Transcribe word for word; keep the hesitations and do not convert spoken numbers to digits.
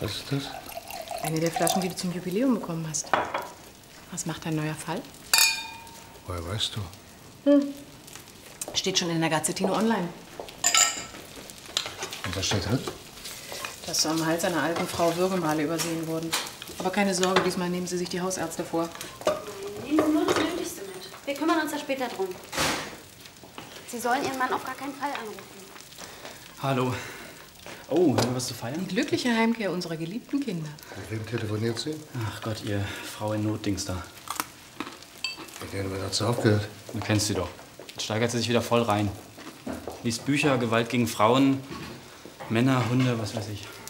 Was ist das? Eine der Flaschen, die du zum Jubiläum bekommen hast. Was macht dein neuer Fall? Woher weißt du? Hm. Steht schon in der Gazzettino Online. Und was steht drin? Dass am Hals einer alten Frau Würgemale übersehen wurden. Aber keine Sorge, diesmal nehmen Sie sich die Hausärzte vor. Nehmen Sie nur das Nötigste mit. Wir kümmern uns da später drum. Sie sollen Ihren Mann auf gar keinen Fall anrufen. Hallo. Oh, haben wir was zu feiern? Die glückliche Heimkehr unserer geliebten Kinder. Mit wem telefoniert sie? Ach Gott, ihr Frau in Not-Dings da. Mit denen hat sie aufgehört. Du kennst sie doch. Jetzt steigert sie sich wieder voll rein. Liest Bücher, Gewalt gegen Frauen, Männer, Hunde, was weiß ich.